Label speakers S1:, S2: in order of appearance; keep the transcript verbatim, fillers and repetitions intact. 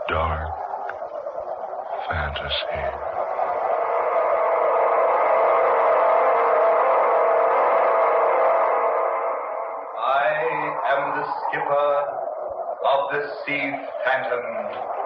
S1: dark fantasy.
S2: I am the skipper of the Sea Phantom.